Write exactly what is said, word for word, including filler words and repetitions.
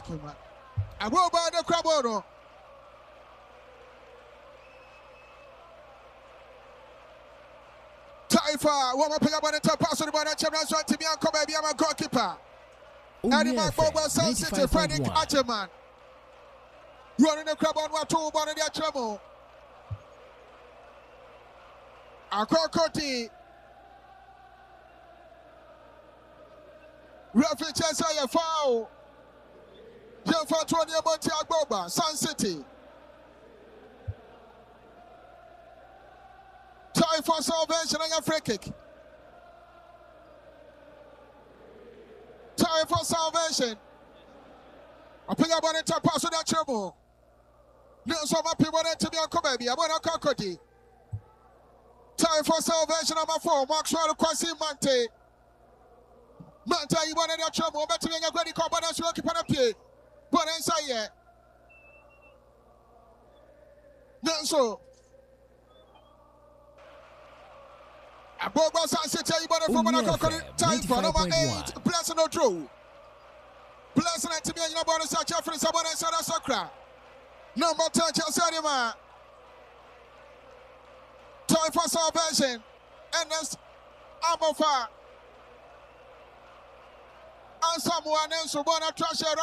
man. I will buy the crab. Taifa, one more pick up on the top pass on the ball. Champions one to me and come baby. I'm a goalkeeper. Eddie McBobo, South City, Frederick Acheman. Running the crab on what two one of the trouble. Akokoti. Referee says a foul. Young for twenty about Agboba, Sun City. Time for salvation on your free kick. Time for salvation. I pick up on the top pass of that trouble. No, so my people want to be on Kobe. I want a Kokoti. Time for salvation on my phone. Maxwell Kwasi Mante. Mante, you want that trouble. But to be a great call, but that's looking for a play. But inside yet. No, so. Abobo San City, you want to form a Kokoti. Time for number eight. Blessing no true. Blessing to be in a bonus at Jeffrey Sabon and Sada Sakra. Number ten, Chelsea. Time for salvation. And this Amofa. And someone else who want to trash